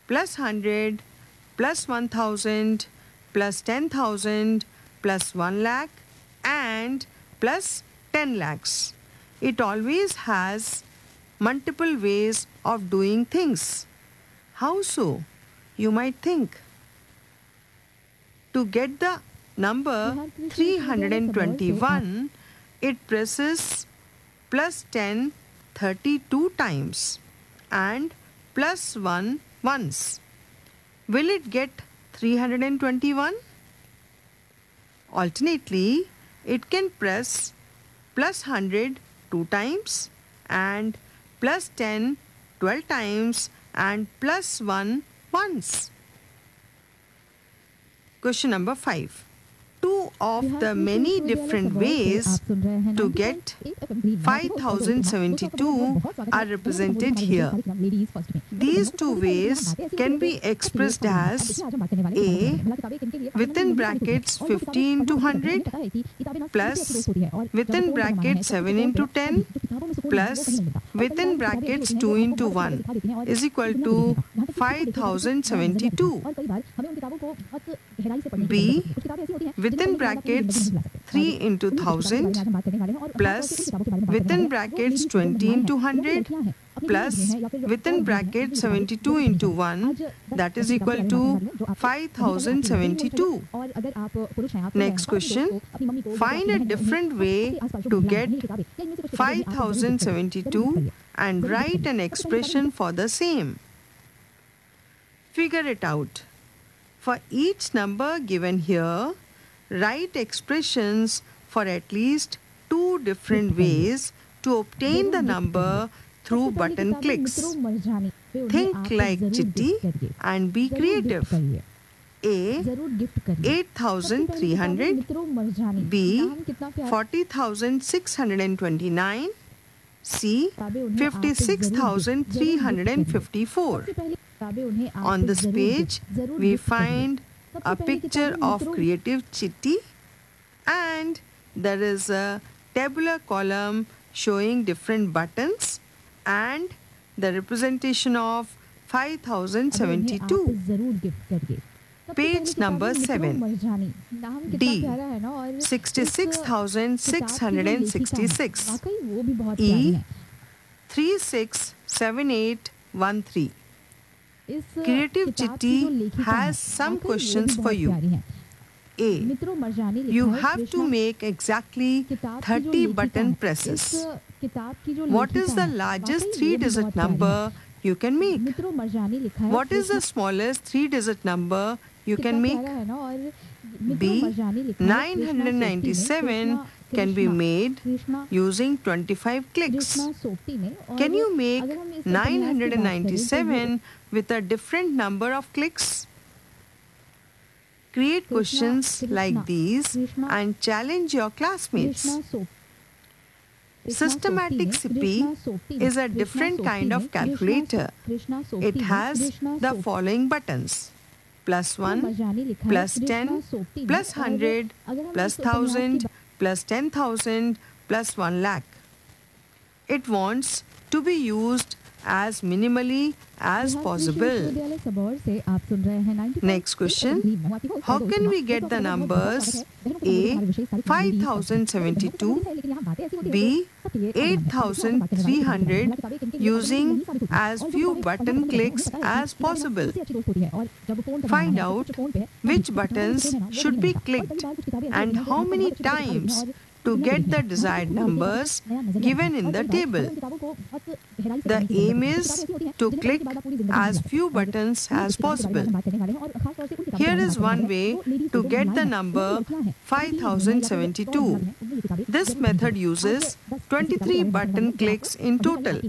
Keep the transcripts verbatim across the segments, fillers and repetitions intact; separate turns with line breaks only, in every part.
plus one hundred, plus one thousand, plus ten thousand, plus one lakh, and plus ten lakhs. It always has multiple ways of doing things. How so? You might think. To get the number three hundred twenty-one, it presses plus ten thirty-two times and plus one once. Will it get three hundred twenty-one? Alternately, it can press plus one hundred two times and plus ten twelve times and plus one once. Question number five. Two of the many different ways to get five thousand seventy-two are represented here. These two ways can be expressed as A within brackets fifty into one hundred plus within brackets seven into ten plus within brackets two into one is equal to five thousand seventy-two. B within brackets three into one thousand plus within brackets twenty into one hundred plus within brackets seventy-two into one, that is equal to five thousand seventy-two. Next question. Find a different way to get five thousand seventy-two and write an expression for the same. Figure it out. For each number given here, write expressions for at least two different ways to obtain the number through button clicks. Think like Chitty and be creative. A. eight thousand three hundred. B. forty thousand six hundred twenty-nine. C. fifty-six thousand three hundred fifty-four. On this page, we find a picture of creative Chitty and there is a tabular column showing different buttons and the representation of five thousand seventy-two. Page number seven. D. sixty-six thousand six hundred sixty-six. E. three six seven eight one three. Creative Chitty has some questions for you. A. You have to make exactly thirty button presses. What is the largest three-digit number you can make? What is the smallest three-digit number you can make? B. nine hundred ninety-seven can be made using twenty-five clicks. Can you make nine hundred ninety-seven with a different number of clicks? Create questions like these and challenge your classmates. Systematic S I P I is a different kind of calculator. It has the following buttons: plus one, plus ten, plus one hundred, plus one thousand, plus ten thousand, plus one lakh. It wants to be used as minimally as possible. Next question. How can we get the numbers A. five thousand seventy-two, B. eight thousand three hundred using as few button clicks as possible? Find out which buttons should be clicked and how many times to get the desired numbers given in the table. The aim is to click as few buttons as possible. Here is one way to get the number five thousand seventy-two. This method uses twenty-three button clicks in total.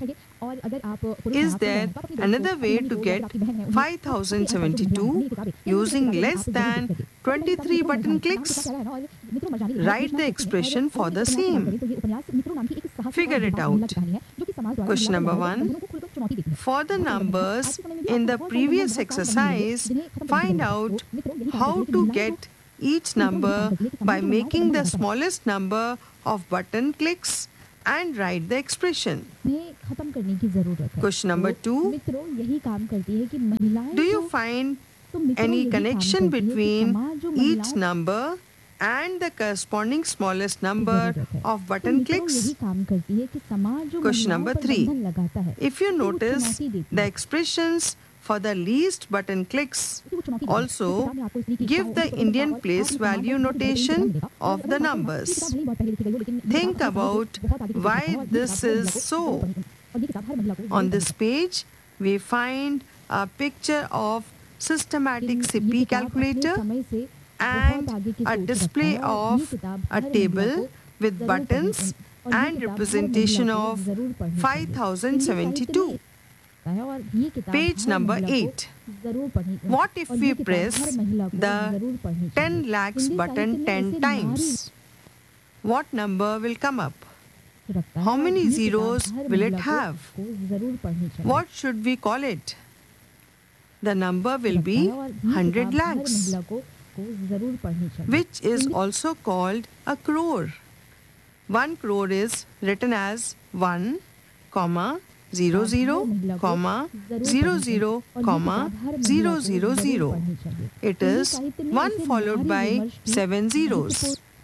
Is there another way to get five thousand seventy-two using less than twenty-three button clicks? Write the expression for the same. Figure it out. Question number one. For the numbers in the previous exercise, find out how to get each number by making the smallest number of button clicks and write the expression.
में खत्म करने की जरूरत है।
Question number
तो
two.
मित्रों यही काम करती है कि महिलाएं
Do you
जो
find
तो मित्रों
any
यही काम
connection
करती है कि
between
समाज जो
each
महिलाओं
number and the corresponding smallest
की
number
जरूरत है।
of
तो
button
मित्रों
clicks?
यही काम करती है कि समाज जो
Question
महिलाओं
number
पर
three.
बंधन लगाता है,
If you
उसे वो
notice
चुनौती देती
the
है।
expressions for the least button clicks
उसे वो चुनौती देती है।
also
इस किताब में आपको स्त्री की इच्छा
give
हो,
the
उसे स्वतंत्रता
Indian
और
place
आत्मसम्मान
value
पर बहुत बेहतरीन
notation
ध्यान मिलेगा। और
of
अगर
the
हम मानते हैं, ये
numbers.
किताब भले ही बहुत पहले लिखी गई हो, लेकिन ये
Think
किताब हर समाज
about
को बहुत आगे तक
why
लेके जाता है। और ये
this
किताब हर
is
महिला को
so.
जरूर पढ़नी चाहिए। और ये किताब हर महिला को जरूर
On this
पढ़नी चाहिए।
page, we find a picture of systematic
लेकिन
C P
ये किताब अपने
calculator
समय से
and
बहुत आगे की
a
सोच रखता
display
है और ये
of
किताब
a
हर महिला
table
को
with
जरूर पढ़नी
buttons
चाहिए। और ये
and
किताब हर
representation
महिला को
of
जरूर पढ़नी चाहिए।
five thousand
हिंदी साहित्य में
seventy-two.
लिखा है और ये किताब
Page
हर
number
महिला को
eight.
जरूर पढ़नी चाहिए।
What if
और
we
ये किताब
press
हर महिला को
the
जरूर पढ़नी चाहिए।
ten lakhs
हिंदी
button
साहित्य में
ten
इसे नारी
times? What number will come up?
रखता है
How
और
many
ये किताब
zeros
हर
will it
महिला को-
have?
को जरूर पढ़नी चाहिए।
What should we call it? The number will
रखता
be
है और ये
one hundred
किताब हर
lakhs,
महिला को को जरूर पढ़नी चाहिए।
which is
Hindi-
also called a crore. One crore is written as one, comma, zero zero, comma, zero zero, comma, zero zero zero. It is one followed by seven zeros.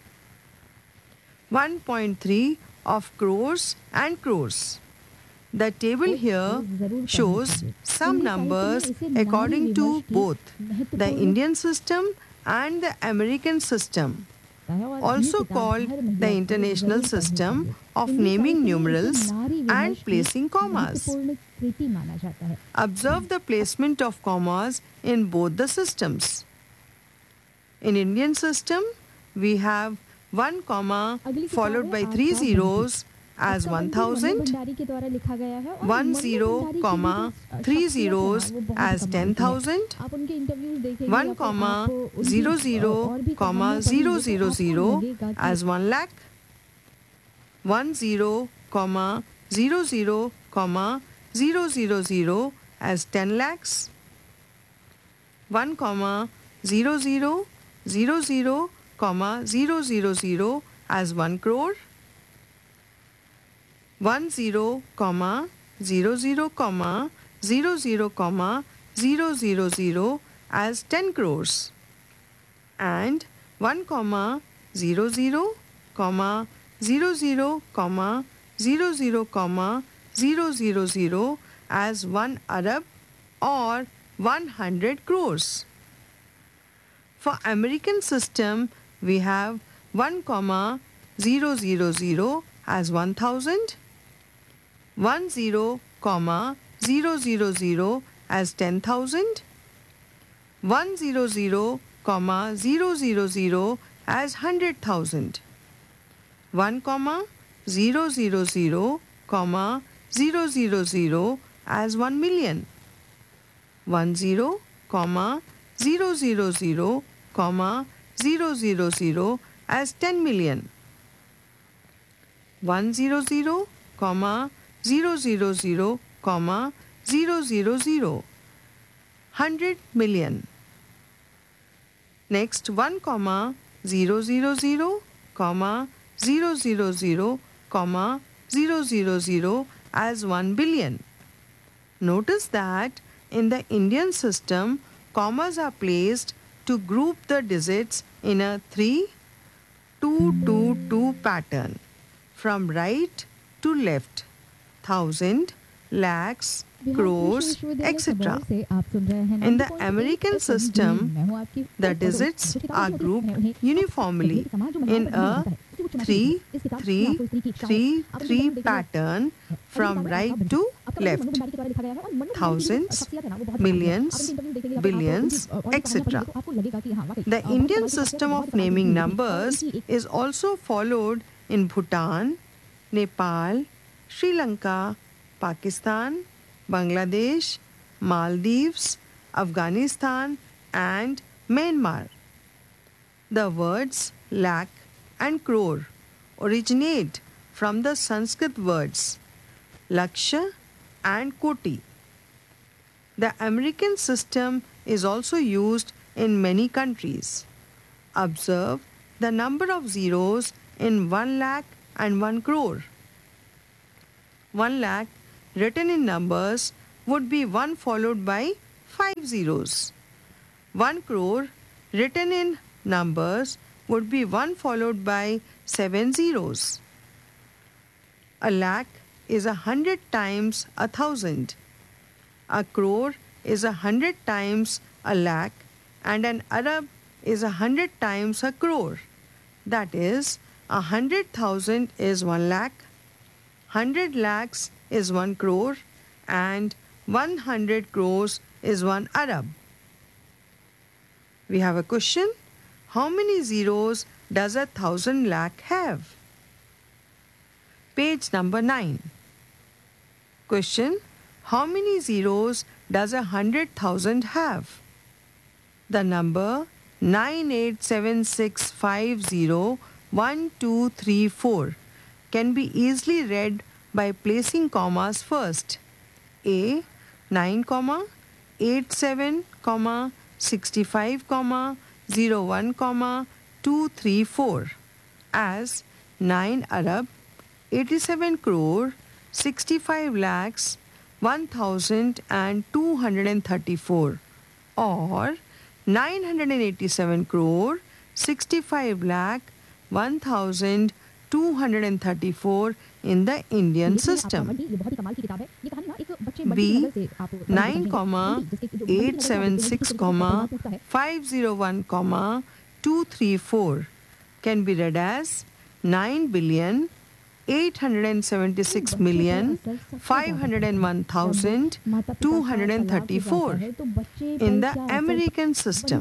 one point three of crores and crores. The table here shows some numbers according to both the Indian system and the American system, also called the international system of naming numerals and placing commas. Observe the placement of commas in both the systems. In Indian system, we have one comma followed by three zeros as one thousand, one zero comma three zeros as ten thousand, one comma zero zero comma zero zero zero as one lakh, one zero comma zero zero comma zero zero zero as ten lakhs, one comma zero zero zero zero comma zero zero zero as one crore, one zero comma zero zero comma zero zero comma zero zero zero as ten crores, and one comma zero zero comma zero zero comma zero zero comma zero zero zero as one Arab or one hundred crores. For American system, we have one comma zero zero zero as one thousand, one zero comma zero zero zero as ten thousand, one zero zero comma zero zero zero as hundred thousand, one comma zero zero zero comma zero zero zero as one million, one zero comma zero zero zero comma zero zero zero as ten million, one zero zero comma zero zero zero comma zero zero zero, hundred million. Next, one comma zero zero zero comma zero zero zero comma zero zero zero as one billion. Notice that in the Indian system, commas are placed to group the digits in a three two two two pattern from right to left, thousand, lakhs, crores, et cetera. In the American system, the digits are grouped uniformly in a three three three three pattern from right to left, thousands, millions, billions, et cetera. The Indian system of naming numbers is also followed in Bhutan, Nepal, Sri Lanka, Pakistan, Bangladesh, Maldives, Afghanistan, and Myanmar. The words lakh and crore originate from the Sanskrit words laksha and koti. The American system is also used in many countries. Observe the number of zeros in one lakh and one crore. one lakh written in numbers would be one followed by five zeros. one crore written in numbers would be one followed by seven zeros. A lakh is a hundred times a thousand. A crore is a hundred times a lakh, and an Arab is a hundred times a crore. That is, a hundred thousand is one lakh, hundred lakhs is one crore, and one hundred crores is one Arab. We have a question. How many zeros does a thousand lakh have? Page number nine. Question. How many zeros does a hundred thousand have? The number nine eight seven six five zero one two three four can be easily read by placing commas first. A nine comma eight seven comma sixty-five comma zero one comma two three four as nine Arab, eighty-seven crore, sixty-five lakhs, one thousand and two hundred thirty-four, or nine hundred eighty-seven crore, sixty-five lakh, one thousand two hundred thirty-four in the Indian system. B nine comma eight seven six comma five zero one comma two three four can be read as nine billion eight hundred seventy-six million five hundred one thousand two hundred thirty-four in the American system.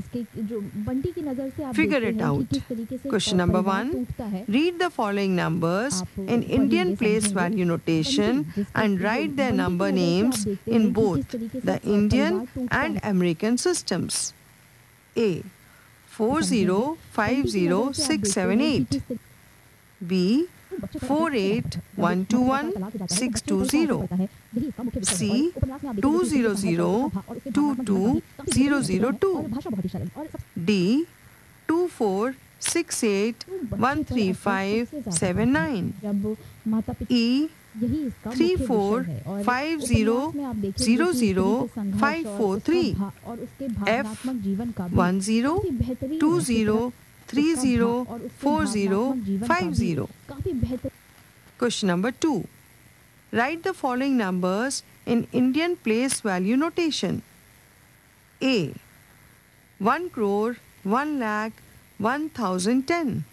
Figure it out. Question number one. Read the following numbers in Indian place value notation and write their number names in both the Indian and American systems. A. four zero five zero six seven eight. B. four eight one two one six two zero. C. two zero zero two two zero zero two. D. two four six eight one three five seven nine. E. three four five zero zero zero five four three. F. one zero two zero three zero four zero five zero. Question number two. Write the following numbers in Indian place value notation. A. one crore, one lakh, one thousand ten.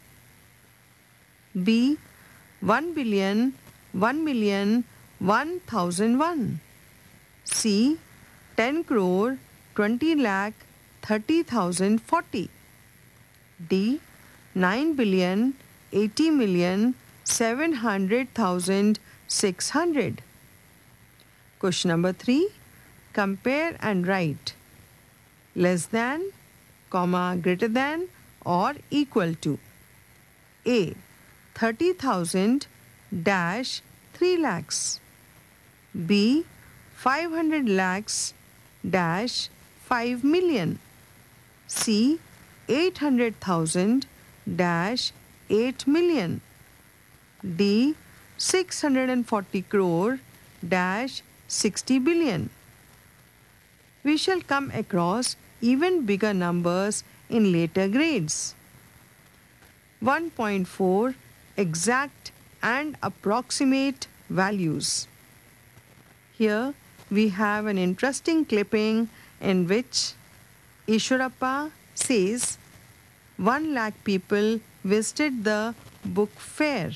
B. one billion, one million, one thousand one. C. ten crore, twenty lakh, thirty thousand forty. D. nine billion, eighty million, seven hundred thousand six hundred. Question number three. Compare and write less than, comma, greater than or equal to. A. thirty thousand dash three lakhs. B. five hundred lakhs dash five million. C. eight hundred thousand dash eight million. D. six hundred forty crore dash sixty billion. We shall come across even bigger numbers in later grades. one point four exact and approximate values. Here we have an interesting clipping in which Ishwarappa says one lakh people visited the book fair.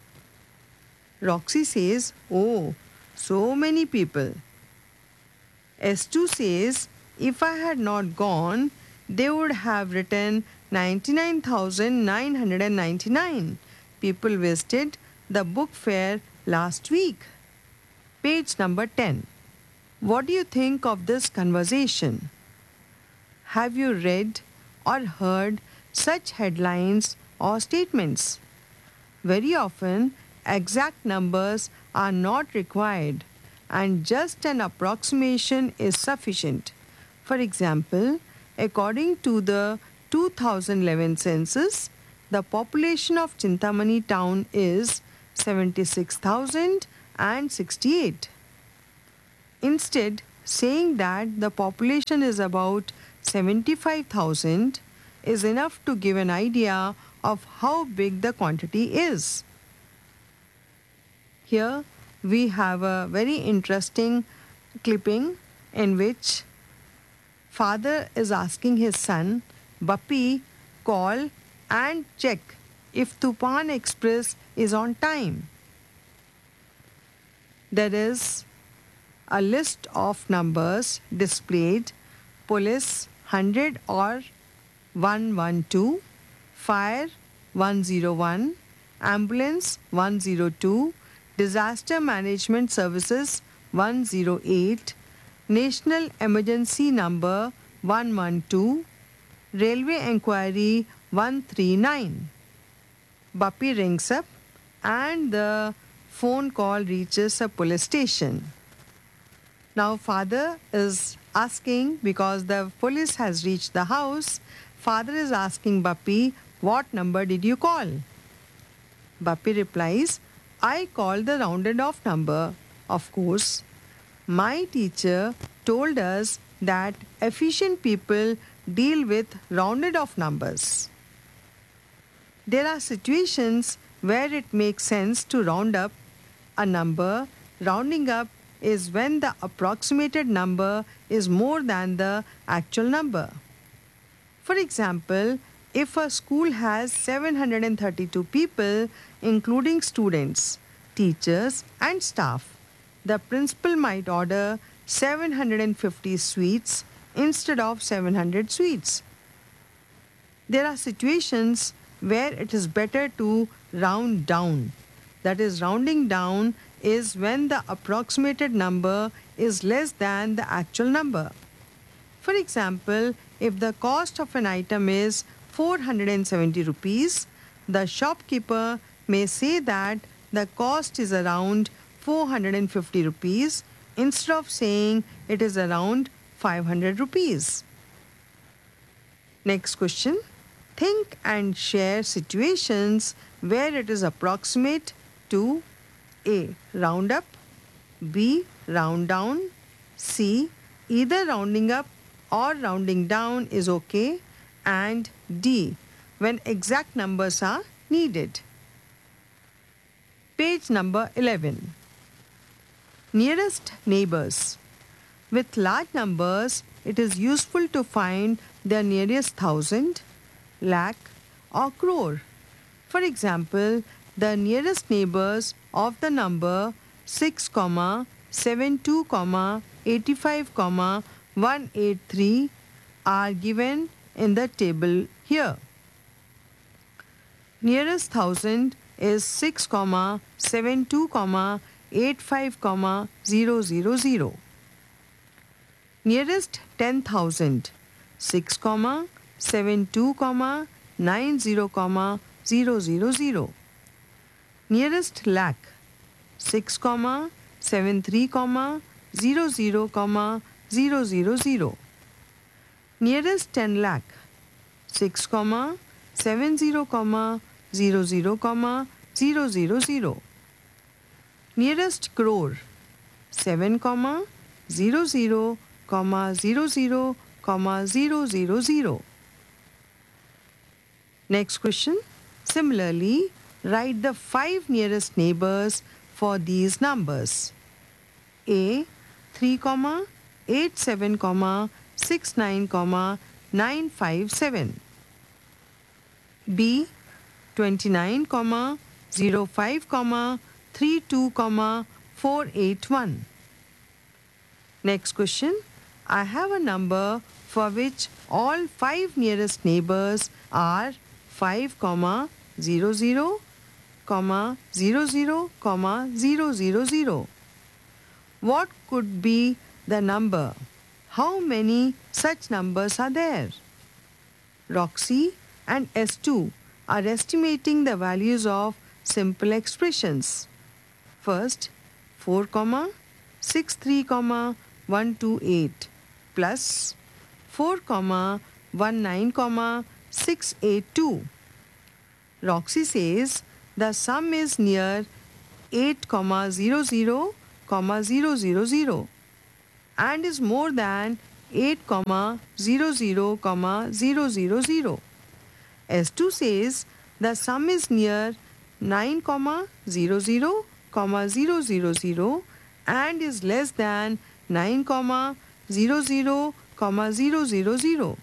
Roxy says, oh, so many people. S two says, if I had not gone, they would have written ninety-nine thousand nine hundred ninety-nine people visited the book fair last week. Page number ten. What do you think of this conversation? Have you read or heard such headlines or statements? Very often, exact numbers are not required and just an approximation is sufficient. For example, according to the two thousand eleven census, the population of Chintamani town is seventy-six thousand and sixty-eight. Instead, saying that the population is about seventy-five thousand is enough to give an idea of how big the quantity is. Here we have a very interesting clipping in which father is asking his son, Bappi, call and check if Tufan Express is on time. There is a list of numbers displayed: police one hundred or one one two, fire one zero one, ambulance one zero two, disaster management services one zero eight, national emergency number one one two, railway enquiry one three nine. Bappi rings up and the phone call reaches a police station. Now father is asking, because the police has reached the house, father is asking Bappi, what number did you call? Bappi replies, I called the rounded off number. Of course, my teacher told us that efficient people deal with rounded off numbers. There are situations where it makes sense to round up a number. Rounding up is when the approximated number is more than the actual number. For example, if a school has seven hundred thirty-two people, including students, teachers, and staff, the principal might order seven hundred fifty sweets instead of seven hundred sweets. There are situations where it is better to round down. That is, rounding down is when the approximated number is less than the actual number. For example, if the cost of an item is four hundred seventy rupees, the shopkeeper may say that the cost is around four hundred fifty rupees instead of saying it is around five hundred rupees. Next question. Think and share situations where it is approximate to A. Round up, B. Round down, C. Either rounding up or rounding down is okay, and D. When exact numbers are needed. Page number eleven. Nearest neighbors. With large numbers, it is useful to find their nearest thousand, lakh, or crore. For example, the nearest neighbors of the number six, seventy-two, eighty-five, one hundred eighty-three are given in the table here. Nearest thousand is six, seventy-two, eighty-five, zero zero zero. Nearest ten thousand, six, seventy-two, ninety, zero zero zero. Nearest lakh, six, seventy-three, zero zero, zero zero zero. Nearest ten lakh, six, seventy, zero zero, zero zero zero. Nearest crore, seven, zero zero, zero zero, zero zero zero. Next question. Similarly, write the five nearest neighbors for these numbers. A. three, eight, seven, six, nine, nine, five, seven. B. twenty-nine, zero, five, three, two, four, eight, one. Next question. I have a number for which all five nearest neighbors are five, zero, zero, zero, zero, zero, zero, zero. What could be the number? How many such numbers are there? Roxy and S two are estimating the values of simple expressions. First, four, sixty-three, one hundred twenty-eight plus four, nineteen, six hundred eighty-two. Roxy says the sum is near eight comma zero zero comma zero zero zero and is more than eight comma zero zero comma zero zero zero. S two says the sum is near nine comma zero zero comma zero zero zero and is less than nine comma zero zero comma zero zero zero.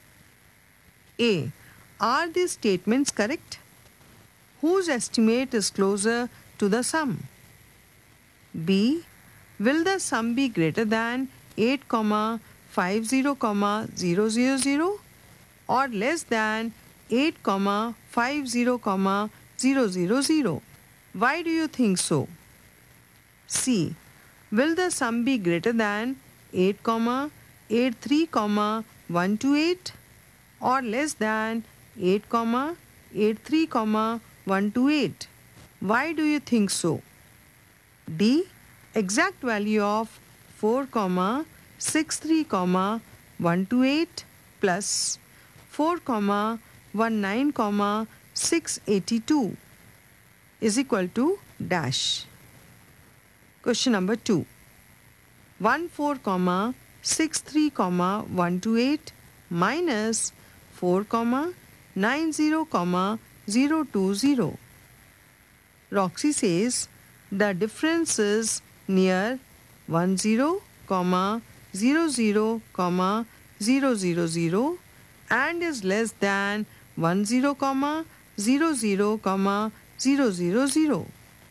A. Are these statements correct? Whose estimate is closer to the sum? B. Will the sum be greater than eight comma five zero comma zero zero zero or less than eight comma five zero comma zero zero zero? Why do you think so? C. Will the sum be greater than eight comma eight three comma one two eight or less than eight comma eight three comma one two eight? Why do you think so? D. Exact value of four comma six three comma one two eight plus four comma one nine comma six eighty-two is equal to dash. Question number two. one four comma six three comma one two eight minus four comma nine zero comma zero two zero. Roxy says the difference is near one zero comma zero zero comma zero zero zero and is less than one zero comma zero zero comma zero zero zero.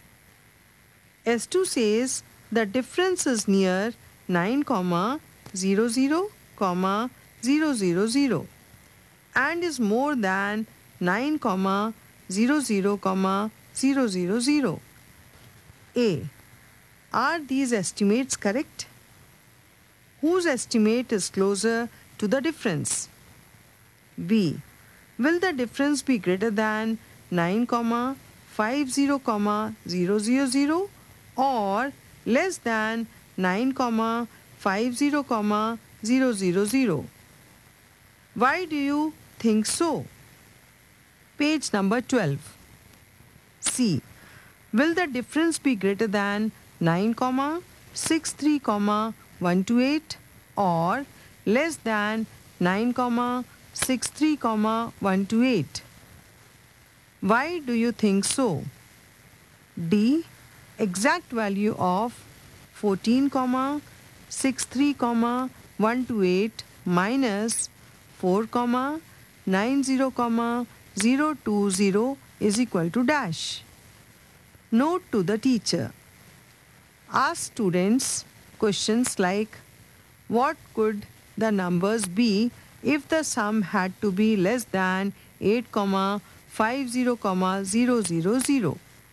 S two says the difference is near nine comma zero zero comma zero zero zero and is more than nine comma zero zero comma zero zero zero. A. Are these estimates correct? Whose estimate is closer to the difference? B. Will the difference be greater than nine comma five zero comma zero zero zero or less than nine comma five zero comma zero zero zero? Why do you think so? Page number twelve. C. Will the difference be greater than nine comma six three comma one two eight or less than nine comma six three comma one two eight? Why do you think so? D. Exact value of fourteen comma six three comma one two eight minus four comma nine zero comma zero two zero is equal to dash. Note to the teacher. Ask students questions like what could the numbers be if the sum had to be less than eight comma five zero comma zero zero zero.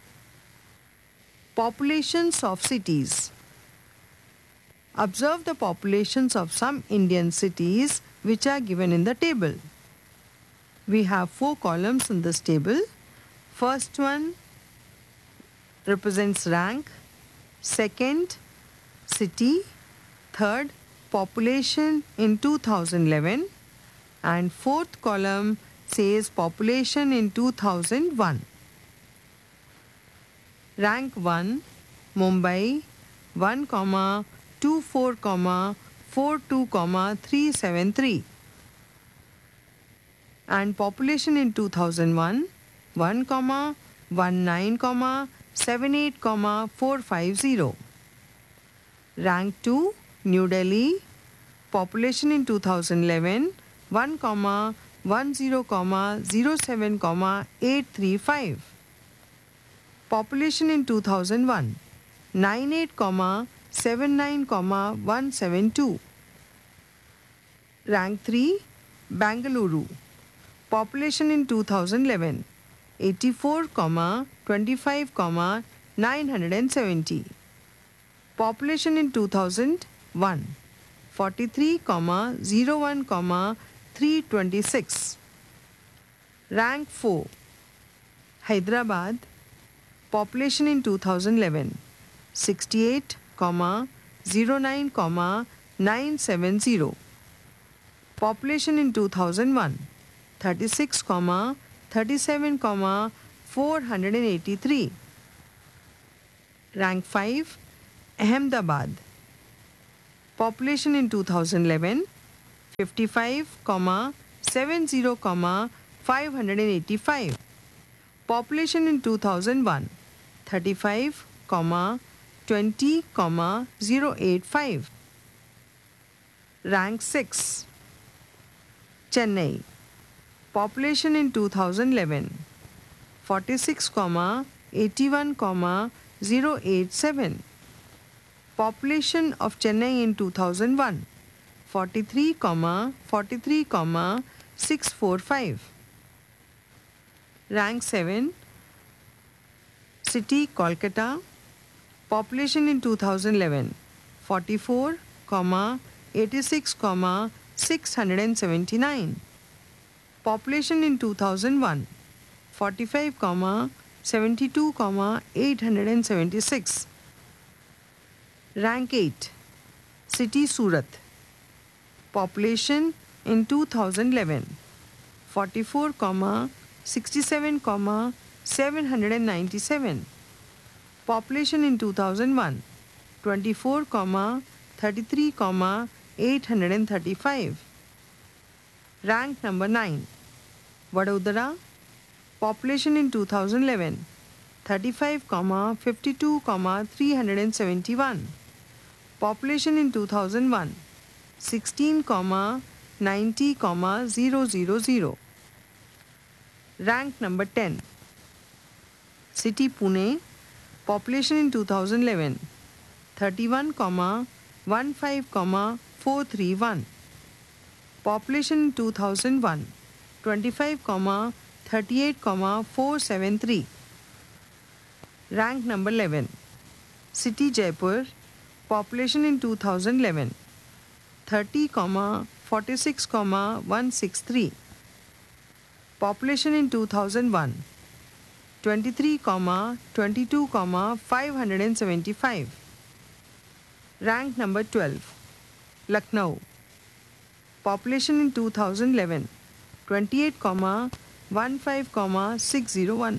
Populations of cities. Observe the populations of some Indian cities which are given in the table. We have four columns in this table. First one represents rank, second city, third population in two thousand eleven and fourth column says population in two thousand one. Rank one Mumbai one comma two four comma four two comma three seven three and population in two thousand one one comma one nine comma seven eight comma four five zero. Rank two New Delhi population in two thousand eleven one comma one zero comma zero seven comma eight three five. Population in two thousand one nine eight comma seven nine comma one seven two. Rank three Bangalore population in two thousand eleven eighty-four comma twenty-five comma nine hundred seventy. Population in two thousand one forty-three comma zero one comma three twenty-six. Rank four Hyderabad population in two thousand eleven sixty-eight comma zero nine comma nine seven zero. Population in two thousand one thirty-six comma thirty-seven comma four hundred eighty-three. Rank five, Ahmedabad. Population in two thousand eleven, fifty-five, seventy, five hundred eighty-five. Population in two thousand one, thirty-five, twenty, zero eighty-five. Rank six, Chennai. Population in two thousand eleven, forty-six, eighty-one, zero eighty-seven. Population of Chennai in two thousand one, forty-three, forty-three, six forty-five. Rank seven, City Kolkata. Population in two thousand eleven, forty-four, eighty-six, six hundred seventy-nine. Population in two thousand one, forty-five, seventy-two, eight hundred seventy-six. Rank eight, City Surat. Population in two thousand eleven, forty-four, sixty-seven, seven hundred ninety-seven. Population in two thousand one, twenty-four, thirty-three, eight hundred thirty-five. Rank number nine, Vadodara. Population in two thousand eleven, thirty-five, fifty-two, three hundred seventy-one. Population in two thousand one, sixteen, ninety, zero zero zero. Rank number ten, City Pune. Population in two thousand eleven, thirty-one, fifteen, four thirty-one. Population in two thousand one, twenty-five, thirty-eight, four seventy-three. Rank number eleven, City Jaipur. Population in two thousand eleven, thirty, forty-six, one sixty-three. Population in two thousand one, twenty-three, twenty-two, five hundred seventy-five. Rank number twelve, Lucknow. Population in two thousand eleven, twenty-eight, fifteen, six oh one.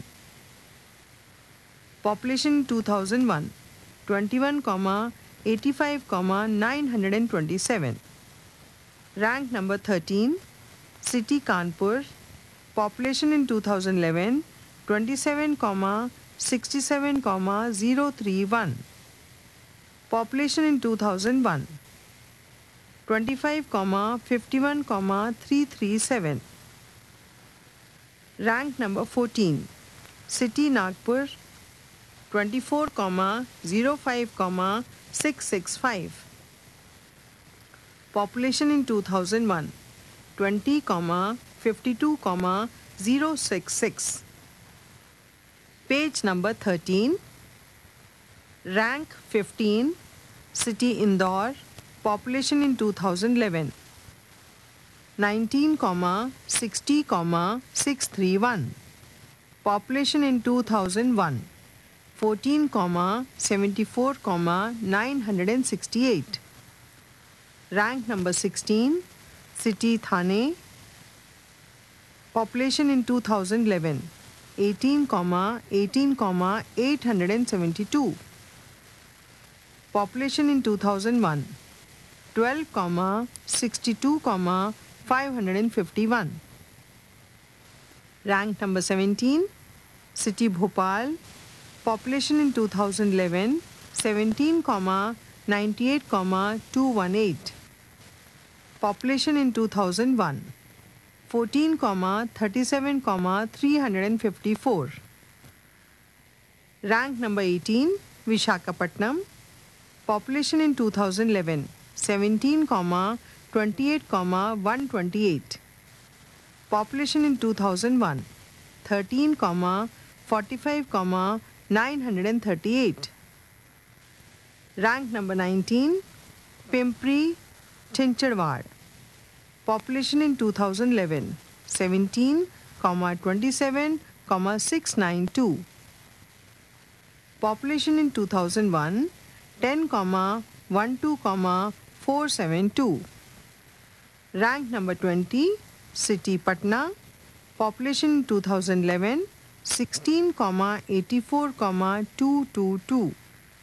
Population in two thousand one, twenty-one, eighty-five, nine hundred twenty-seven. Rank number thirteen, City Kanpur. Population in two thousand eleven, twenty-seven, sixty-seven, zero thirty-one. Population in two thousand one, twenty-five, fifty-one, three thirty-seven. Rank number fourteen, City Nagpur. twenty-four, zero five, six sixty-five. Population in two thousand one, twenty, fifty-two, zero sixty-six. Page number thirteen. Rank fifteen, City Indore. Population in two thousand eleven, nineteen, sixty, six thirty-one. Population in two thousand one, fourteen, seventy-four, nine hundred sixty-eight. Rank number sixteen, City Thane. Population in two thousand eleven, eighteen, eighteen, eight hundred seventy-two. Population in two thousand one, twelve, sixty-two, five hundred fifty-one. Rank number seventeen, City Bhopal. Population in two thousand eleven, seventeen, ninety-eight, two eighteen. Population in two thousand one, fourteen, thirty-seven, three hundred fifty-four. Rank number eighteen, Vishakhapatnam. Population in two thousand eleven, seventeen, twenty-eight, one twenty-eight. Population in two thousand one, thirteen, forty-five, nine hundred thirty-eight. Rank number nineteen, Pimpri Chinchadwad. Population in two thousand eleven, seventeen, twenty-seven, six ninety-two. Population in two thousand one, ten, twelve, four seventy-two. Rank number twenty, City Patna. Population in two thousand eleven, sixteen, eighty-four, two twenty-two.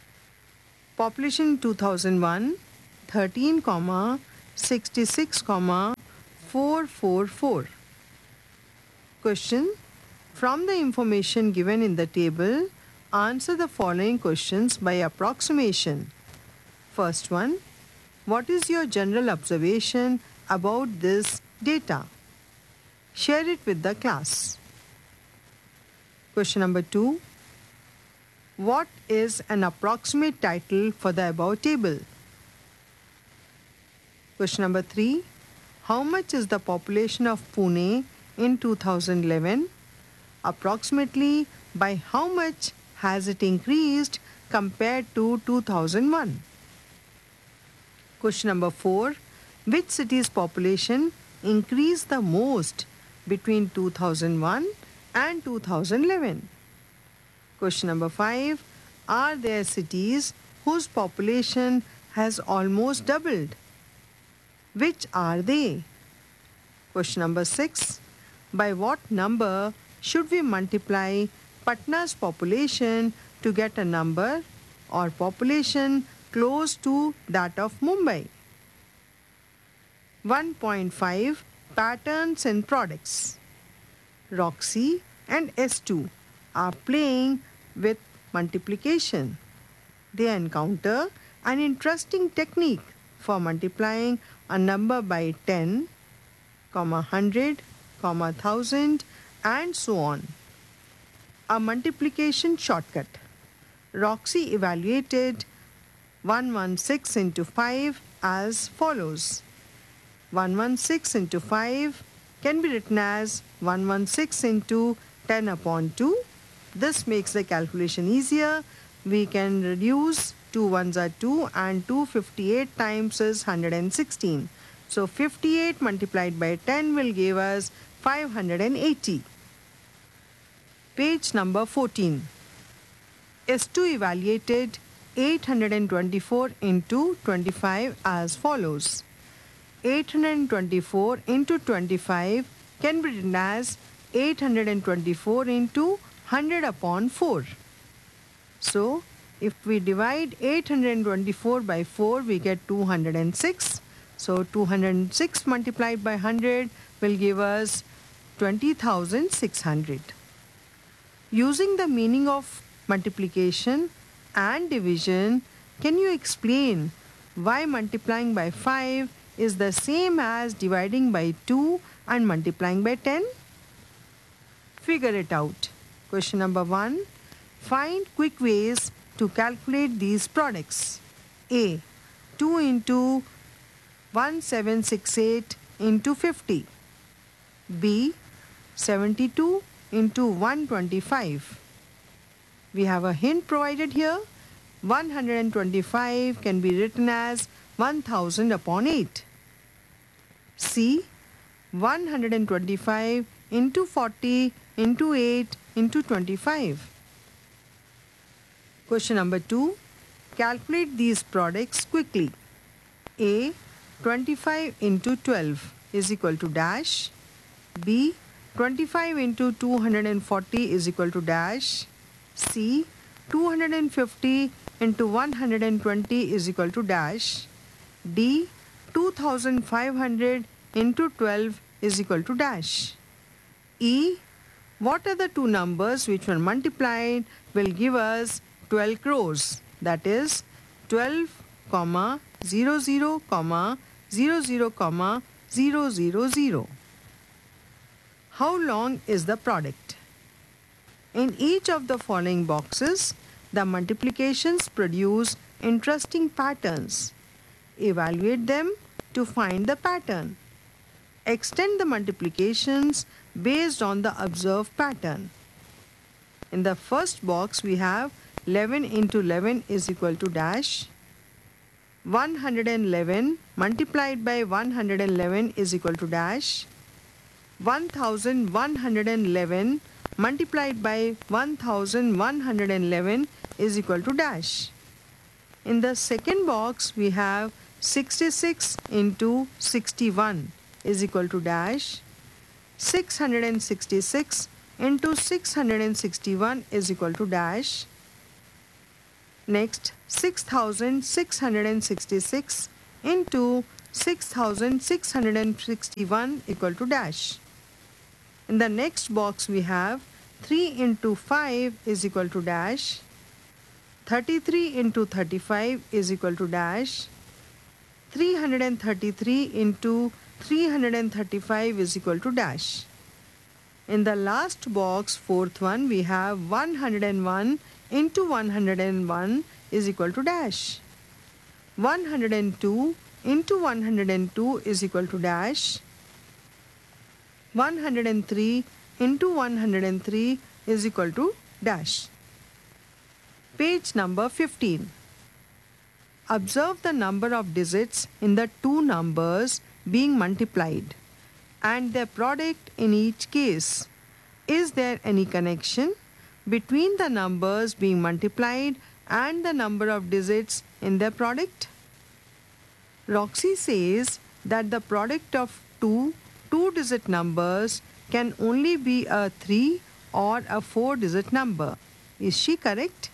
Population in two thousand one, thirteen, sixty-six, four four four. Question. From the information given in the table, answer the following questions by approximation. First one. What is your general observation about this data? Share it with the class. Question number two. What is an approximate title for the above table? Question number three. How much is the population of Pune in two thousand eleven? Approximately by how much has it increased compared to two thousand one? Question number four. Which city's population increased the most between two thousand one and two thousand eleven? Question number five. Are there cities whose population has almost doubled? Which are they? Question number six. By what number should we multiply Patna's population to get a number or population close to that of Mumbai? one point five. Patterns in products. Roxy and S two are playing with multiplication. They encounter an interesting technique for multiplying a number by ten, one hundred, one thousand, and so on. A multiplication shortcut. Roxy evaluated one hundred sixteen into five as follows. one hundred sixteen into five can be written as one hundred sixteen into ten upon two. This makes the calculation easier. We can reduce two ones are two and two hundred fifty-eight times is one hundred sixteen. So fifty-eight multiplied by ten will give us five hundred eighty. Page number fourteen. S two evaluated eight hundred twenty-four into twenty-five as follows. eight hundred twenty-four into twenty-five can be written as eight hundred twenty-four into one hundred upon four. So, if we divide eight hundred twenty-four by four, we get two hundred six. So, two hundred six multiplied by one hundred will give us twenty thousand six hundred. Using the meaning of multiplication and division, can you explain why multiplying by five is the same as dividing by two and multiplying by ten? Figure it out. Question number one. Find quick ways to calculate these products. A. two into one thousand seven hundred sixty-eight into fifty. B. seventy-two into one hundred twenty-five. We have a hint provided here. one hundred twenty-five can be written as one thousand upon eight. C. one hundred twenty-five into forty into eight into twenty-five. Question number two. Calculate these products quickly. A. twenty-five into twelve is equal to dash. B. twenty-five into two hundred forty is equal to dash. C. two hundred fifty into one hundred twenty is equal to dash. D. two thousand five hundred into twelve is equal to dash. E. What are the two numbers which when multiplied will give us twelve crores? That is twelve, zero zero, zero zero, zero zero zero. How long is the product? In each of the following boxes, the multiplications produce interesting patterns. Evaluate them to find the pattern. Extend the multiplications based on the observed pattern. In the first box, we have eleven into eleven is equal to dash. one hundred eleven multiplied by one hundred eleven is equal to dash. one thousand one hundred eleven multiplied by one thousand one hundred eleven is equal to dash. In the second box, we have sixty-six into sixty-one is equal to dash. six hundred sixty-six into six hundred sixty-one is equal to dash. Next, six thousand six hundred sixty-six into six thousand six hundred sixty-one equal to dash. In the next box we have three into five is equal to dash, thirty-three into thirty-five is equal to dash, three hundred thirty-three into three hundred thirty-five is equal to dash. In the last box, fourth one, we have one hundred one into one hundred one is equal to dash. one hundred two into one hundred two is equal to dash. one hundred three into one hundred three is equal to dash. Page number fifteen. Observe the number of digits in the two numbers being multiplied and their product in each case. Is there any connection between the numbers being multiplied and the number of digits in their product? Roxy says that the product of two two-digit numbers can only be a three or a four-digit number. Is she correct?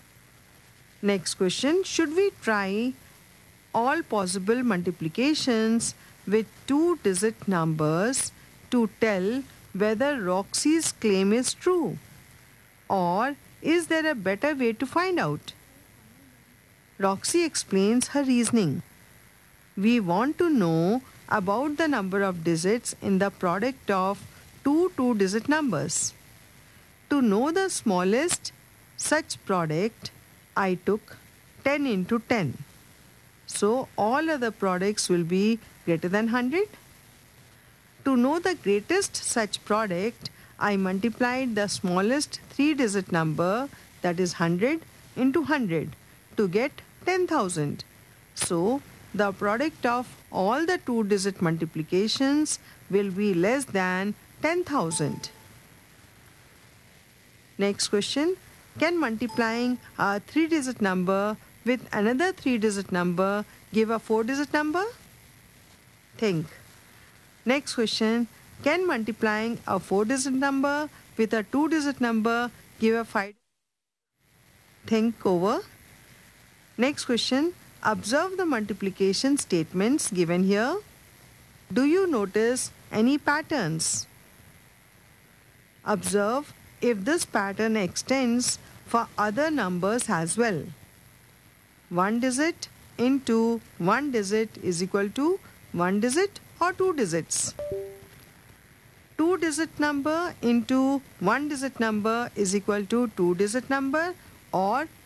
Next question, should we try all possible multiplications with two-digit numbers to tell whether Roxy's claim is true? Or is there a better way to find out? Roxy explains her reasoning. We want to know about the number of digits in the product of two two-digit numbers. To know the smallest such product, I took ten into ten. So all other products will be greater than one hundred. To know the greatest such product, I multiplied the smallest three-digit number, that is one hundred, into one hundred to get ten thousand. So the product of all the two-digit multiplications will be less than ten thousand. Next question, can multiplying a three-digit number with another three-digit number give a four-digit number? Think. Next question, can multiplying a four-digit number with a two-digit number give a five? Think over. Next question, observe the multiplication statements given here. Do you notice any patterns? Observe if this pattern extends for other numbers as well. One digit into one digit is equal to one digit or two digits. Two digit number into one digit number is equal to two digit number or